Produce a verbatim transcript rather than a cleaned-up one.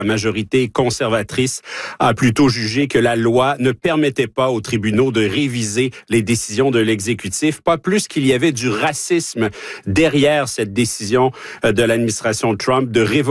La majorité conservatrice a plutôt jugé que la loi ne permettait pas aux tribunaux de réviser les décisions de l'exécutif, pas plus qu'il y avait du racisme derrière cette décision de l'administration Trump de révoquer